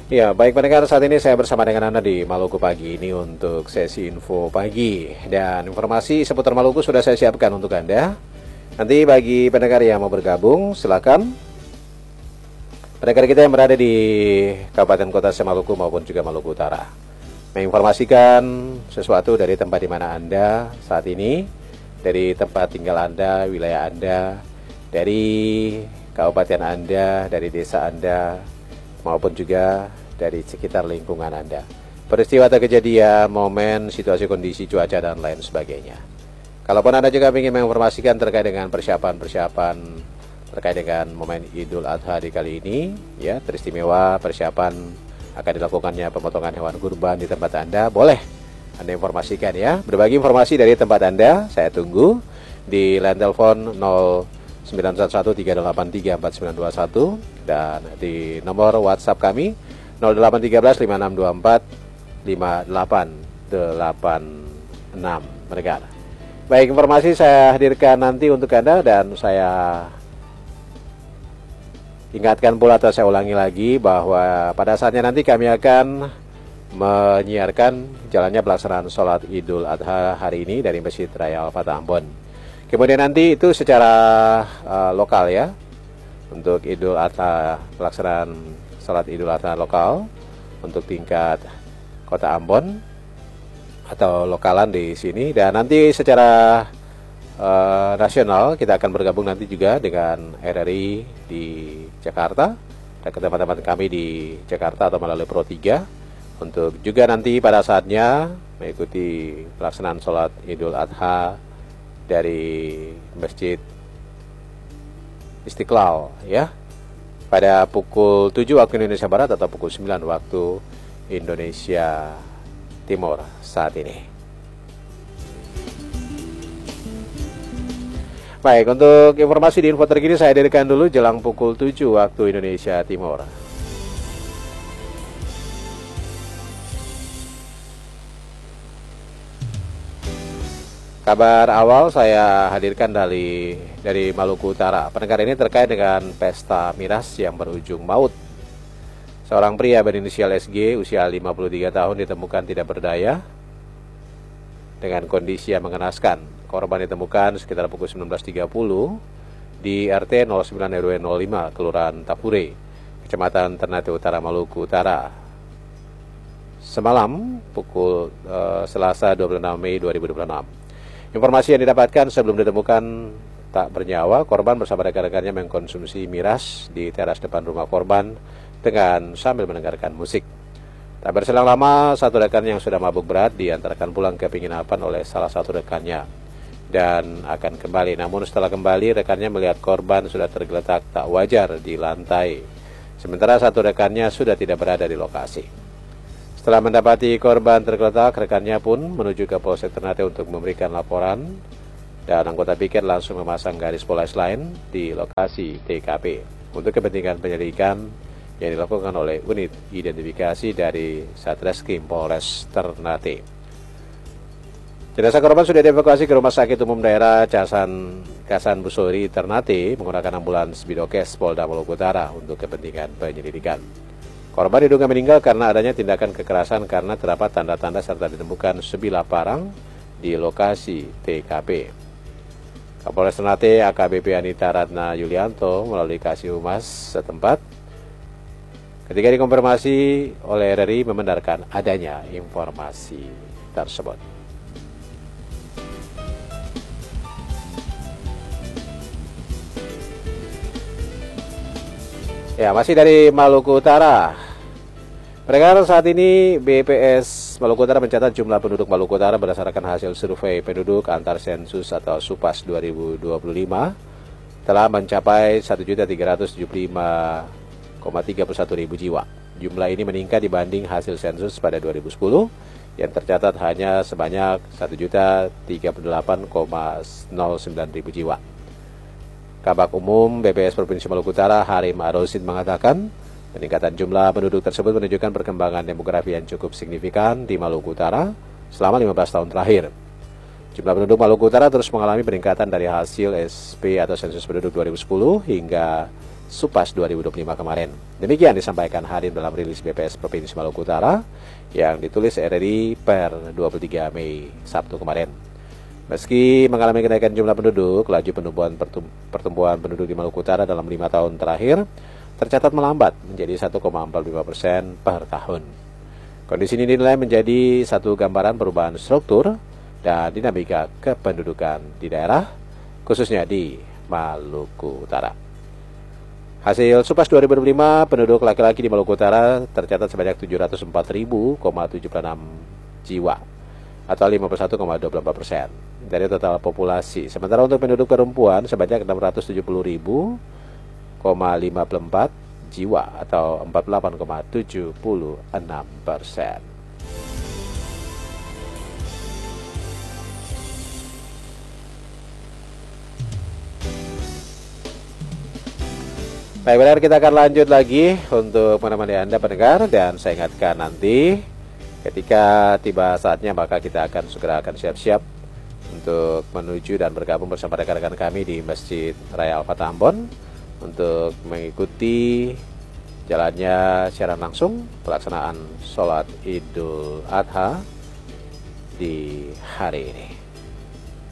Ya, baik pendengar, saat ini saya bersama dengan Anda di Maluku Pagi ini untuk sesi info pagi. Dan informasi seputar Maluku sudah saya siapkan untuk Anda. Nanti bagi pendengar yang mau bergabung, silakan. Pendengar kita yang berada di Kabupaten Kota Maluku maupun juga Maluku Utara, menginformasikan sesuatu dari tempat di mana Anda saat ini, dari tempat tinggal Anda, wilayah Anda, dari kabupaten Anda, dari desa Anda, maupun juga dari sekitar lingkungan Anda. Peristiwa atau kejadian, momen, situasi, kondisi, cuaca, dan lain sebagainya. Kalaupun Anda juga ingin menginformasikan terkait dengan persiapan terkait dengan momen Idul Adha di kali ini, ya, teristimewa persiapan akan dilakukannya pemotongan hewan kurban di tempat Anda, boleh Anda informasikan ya. Berbagi informasi dari tempat Anda, saya tunggu di line telepon 0911383491 dan di nomor WhatsApp kami 081356245886 mereka. Baik, informasi saya hadirkan nanti untuk Anda, dan saya ingatkan pula atau saya ulangi lagi bahwa pada saatnya nanti kami akan menyiarkan jalannya pelaksanaan sholat Idul Adha hari ini dari Masjid Raya Al-Fatah Ambon. Kemudian nanti itu secara lokal ya, untuk Idul Adha, pelaksanaan sholat Idul Adha lokal untuk tingkat Kota Ambon atau lokalan di sini, dan nanti secara nasional kita akan bergabung nanti juga dengan RRI di Jakarta dan ke teman-teman kami di Jakarta atau melalui Pro 3 untuk juga nanti pada saatnya mengikuti pelaksanaan sholat Idul Adha dari Masjid Istiqlal ya, pada pukul 7 waktu Indonesia Barat atau pukul 9 waktu Indonesia Timur saat ini. Baik, untuk informasi di info terkini saya hadirkan dulu jelang pukul 7 waktu Indonesia Timur. Kabar awal saya hadirkan dari Maluku Utara. Pendengar, ini terkait dengan pesta miras yang berujung maut. Seorang pria berinisial SG usia 53 tahun ditemukan tidak berdaya dengan kondisi yang mengenaskan. Korban ditemukan sekitar pukul 19.30 di RT 09 RW 05 Kelurahan Tapure, Kecamatan Ternate Utara, Maluku Utara. Semalam pukul Selasa 26 Mei 2026. Informasi yang didapatkan sebelum ditemukan tak bernyawa, korban bersama rekan-rekannya mengkonsumsi miras di teras depan rumah korban dengan sambil mendengarkan musik. Tak berselang lama, satu rekan yang sudah mabuk berat diantarkan pulang ke penginapan oleh salah satu rekannya dan akan kembali. Namun setelah kembali, rekannya melihat korban sudah tergeletak tak wajar di lantai, sementara satu rekannya sudah tidak berada di lokasi. Setelah mendapati korban tergeletak, rekannya pun menuju ke Polsek Ternate untuk memberikan laporan, dan anggota piket langsung memasang garis polis lain di lokasi TKP untuk kepentingan penyelidikan yang dilakukan oleh unit identifikasi dari Satreskrim Polres Ternate. Jenazah korban sudah dievakuasi ke Rumah Sakit Umum Daerah Kasan Busuri Ternate menggunakan ambulans Bidokes Polda Maluku Utara untuk kepentingan penyelidikan. Korban diduga meninggal karena adanya tindakan kekerasan karena terdapat tanda-tanda serta ditemukan sebilah parang di lokasi TKP. Kapolres Ternate AKBP Anita Ratna Yulianto melalui Kasih Humas setempat ketika dikonfirmasi oleh RRI membenarkan adanya informasi tersebut. Ya, masih dari Maluku Utara. Pendengar, saat ini BPS Maluku Utara mencatat jumlah penduduk Maluku Utara berdasarkan hasil survei penduduk antar sensus atau SUPAS 2025 telah mencapai 1.375,31.000 jiwa. Jumlah ini meningkat dibanding hasil sensus pada 2010 yang tercatat hanya sebanyak 1.038,09.000 jiwa. Kabak Umum BPS Provinsi Maluku Utara Harim Arosid mengatakan peningkatan jumlah penduduk tersebut menunjukkan perkembangan demografi yang cukup signifikan di Maluku Utara selama 15 tahun terakhir. Jumlah penduduk Maluku Utara terus mengalami peningkatan dari hasil SP atau sensus penduduk 2010 hingga Supas 2025 kemarin. Demikian disampaikan hadir dalam rilis BPS Provinsi Maluku Utara yang ditulis RRI per 23 Mei Sabtu kemarin. Meski mengalami kenaikan jumlah penduduk, laju pertumbuhan penduduk di Maluku Utara dalam 5 tahun terakhir tercatat melambat menjadi 1,45% per tahun. Kondisi ini dinilai menjadi satu gambaran perubahan struktur dan dinamika kependudukan di daerah, khususnya di Maluku Utara. Hasil Supas 2025, penduduk laki-laki di Maluku Utara tercatat sebanyak 704.076 jiwa atau 51,24% dari total populasi. Sementara untuk penduduk perempuan sebanyak 670.054 jiwa atau 48,76%. Baik, benar, kita akan lanjut lagi untuk menemani Anda pendengar, dan saya ingatkan nanti ketika tiba saatnya maka kita akan siap-siap untuk menuju dan bergabung bersama rekan-rekan kami di Masjid Raya Al-Fatah Ambon untuk mengikuti jalannya secara langsung pelaksanaan sholat Idul Adha di hari ini.